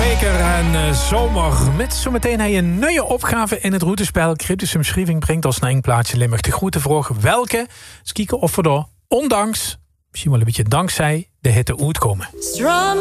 Beker en zomer. Met zometeen een nieuwe opgave in het routespel. Cryptische omschrijving brengt ons naar een plaatsje Limburg. De grote vraag welke? Eens kijken of we er ondanks, misschien wel een beetje dankzij, de hitte uitkomen.